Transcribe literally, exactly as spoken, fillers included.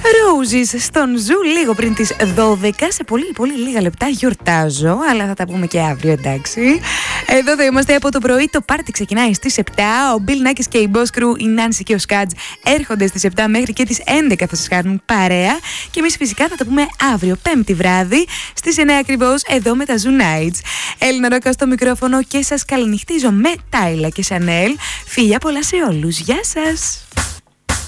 Roses στον Ζου λίγο πριν τις δώδεκα. Σε πολύ πολύ λίγα λεπτά γιορτάζω, αλλά θα τα πούμε και αύριο, εντάξει. Εδώ θα είμαστε από το πρωί. Το πάρτι ξεκινάει στις επτά. Ο Μπιλ Νάκης και η Boss Crew, η Νάνση και ο Σκάτζ έρχονται στις επτά μέχρι και τις έντεκα θα σας κάνουν παρέα. Και εμείς φυσικά θα τα πούμε αύριο, Πέμπτη βράδυ, στις εννέα ακριβώς, εδώ με τα Zoo Nights. Έλληνα Ρόκα στο μικρόφωνο και σας καληνυχτίζω με Τάιλα και Σανέλ. Φιλιά πολλά σε όλους. Γεια σας.